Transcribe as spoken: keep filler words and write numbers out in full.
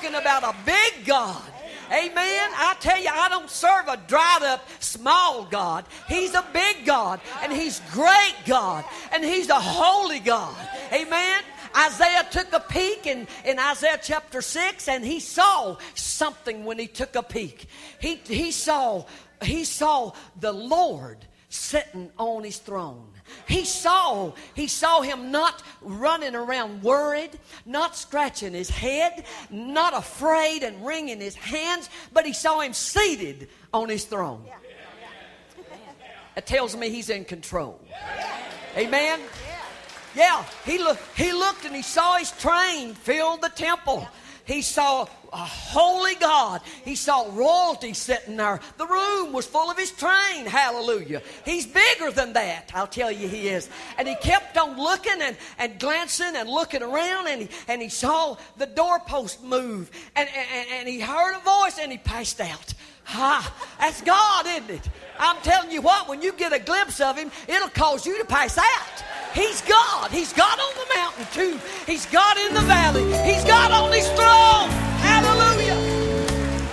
talking about a big God. Amen. I tell you, I don't serve a dried up small God. He's a big God, and He's great God, and He's a holy God. Amen. Isaiah took a peek in, in Isaiah chapter six, and he saw something when he took a peek. He, he saw, he saw the Lord sitting on His throne. He saw, he saw Him not running around worried, not scratching his head, not afraid and wringing his hands, but he saw Him seated on His throne. It tells me He's in control. Amen? Yeah, he, look, he looked and he saw His train fill the temple. He saw a holy God. He saw royalty sitting there. The room was full of His train. Hallelujah. He's bigger than that. I'll tell you He is. And he kept on looking and, and glancing and looking around. And he, and he saw the doorpost move. And, and, and he heard a voice and he passed out. Ha! That's God, isn't it? I'm telling you what, when you get a glimpse of Him, it'll cause you to pass out. He's God. He's God on the mountain too. He's God in the